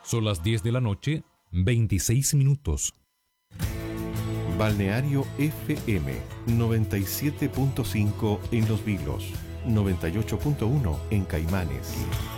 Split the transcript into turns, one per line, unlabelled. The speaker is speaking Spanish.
Son las 10 de la noche, 26 minutos.
Balneario FM 97.5 en Los Vilos, 98.1 en Caimanes